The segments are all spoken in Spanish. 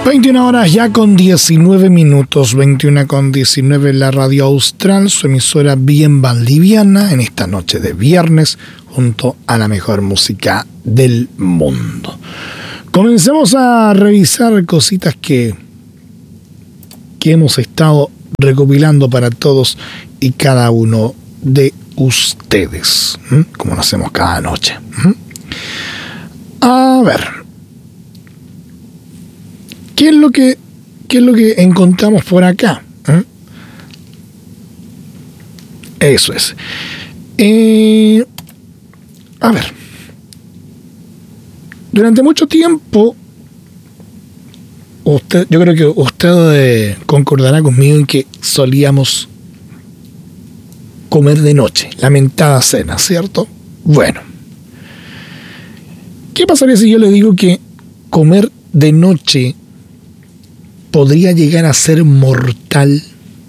21 horas ya con 19 minutos, 21 con 19 en la Radio Austral, su emisora bien valdiviana, en esta noche de viernes, junto a la mejor música del mundo. Comencemos a revisar cositas que hemos estado recopilando para todos y cada uno de ustedes, como lo hacemos cada noche. A ver, ¿qué es lo que encontramos por acá? Eso es. A ver, durante mucho tiempo, yo creo que usted concordará conmigo en que solíamos comer de noche, lamentada cena, ¿cierto? Bueno, ¿qué pasaría si yo le digo que comer de noche podría llegar a ser mortal?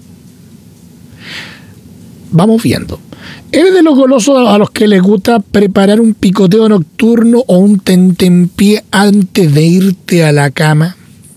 Vamos viendo. ¿Eres de los golosos a los que les gusta preparar un picoteo nocturno o un tentempié antes de irte a la cama?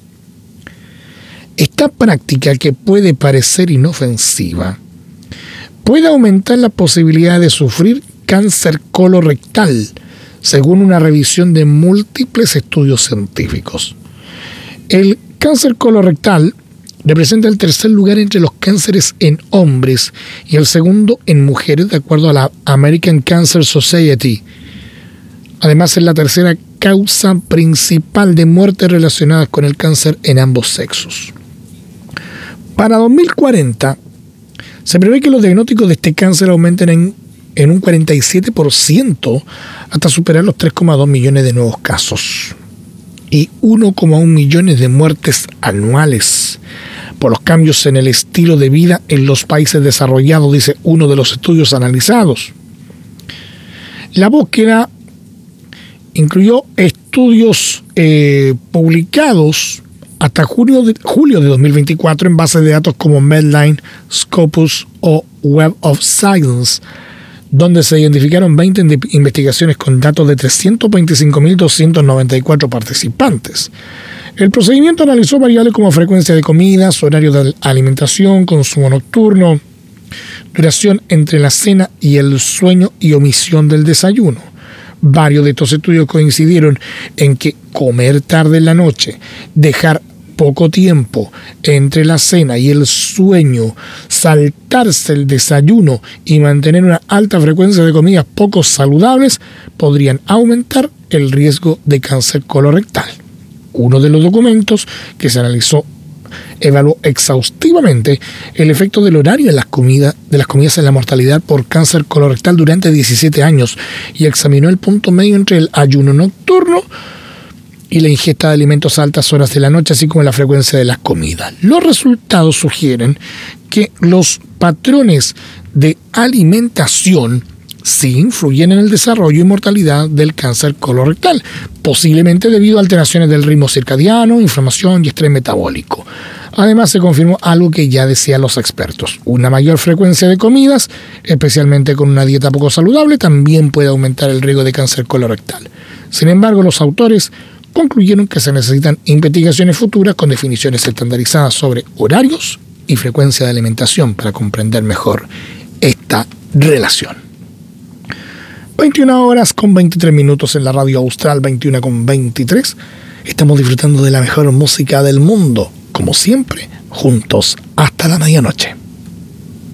Esta práctica, que puede parecer inofensiva, puede aumentar la posibilidad de sufrir cáncer colorectal, según una revisión de múltiples estudios científicos. El cáncer colorectal representa el tercer lugar entre los cánceres en hombres y el segundo en mujeres, de acuerdo a la American Cancer Society. Además, es la tercera causa principal de muerte relacionadas con el cáncer en ambos sexos. Para 2040, se prevé que los diagnósticos de este cáncer aumenten en un 47% hasta superar los 3,2 millones de nuevos casos y 1,1 millones de muertes anuales por los cambios en el estilo de vida en los países desarrollados, dice uno de los estudios analizados. La búsqueda incluyó estudios publicados hasta julio de 2024 en bases de datos como Medline, Scopus o Web of Science, donde se identificaron 20 investigaciones con datos de 325.294 participantes. El procedimiento analizó variables como frecuencia de comidas, horario de alimentación, consumo nocturno, duración entre la cena y el sueño y omisión del desayuno. Varios de estos estudios coincidieron en que comer tarde en la noche, dejar poco tiempo entre la cena y el sueño, saltarse el desayuno y mantener una alta frecuencia de comidas poco saludables podrían aumentar el riesgo de cáncer colorectal. Uno de los documentos que se analizó evaluó exhaustivamente el efecto del horario de las comidas en la mortalidad por cáncer colorectal durante 17 años y examinó el punto medio entre el ayuno nocturno y la ingesta de alimentos a altas horas de la noche, así como la frecuencia de las comidas. Los resultados sugieren que los patrones de alimentación sí influyen en el desarrollo y mortalidad del cáncer colorectal, posiblemente debido a alteraciones del ritmo circadiano, inflamación y estrés metabólico. Además, se confirmó algo que ya decían los expertos: una mayor frecuencia de comidas, especialmente con una dieta poco saludable, también puede aumentar el riesgo de cáncer colorectal. Sin embargo, los autores concluyeron que se necesitan investigaciones futuras con definiciones estandarizadas sobre horarios y frecuencia de alimentación para comprender mejor esta relación. 21 horas con 23 minutos en la Radio Austral, 21 con 23. Estamos disfrutando de la mejor música del mundo, como siempre, juntos hasta la medianoche.